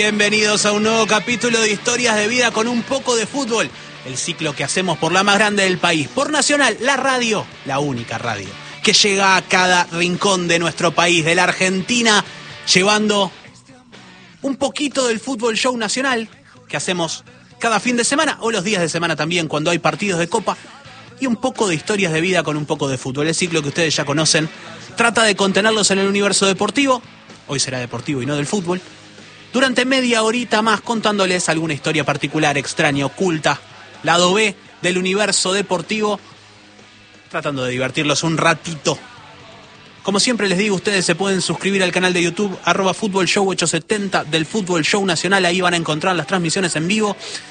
Bienvenidos a un nuevo capítulo de Historias de Vida con un poco de fútbol. El ciclo que hacemos por la más grande del país, por Nacional, la radio, la única radio, que llega a cada rincón de nuestro país, de la Argentina, llevando un poquito del fútbol show nacional que hacemos cada fin de semana o los días de semana también cuando hay partidos de Copa, y un poco de historias de vida con un poco de fútbol. El ciclo que ustedes ya conocen trata de contenerlos en el universo deportivo, hoy será deportivo y no del fútbol, durante media horita más contándoles alguna historia particular, extraña, oculta, lado B del universo deportivo, tratando de divertirlos un ratito. Como siempre les digo, ustedes se pueden suscribir al canal de YouTube @FútbolShow870 del Fútbol Show Nacional. Ahí van a encontrar las transmisiones en vivo.